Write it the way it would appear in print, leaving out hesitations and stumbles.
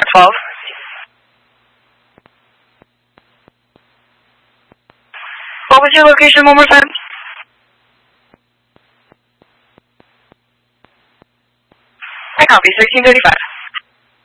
12. What was your location one more time? I copy, 1335.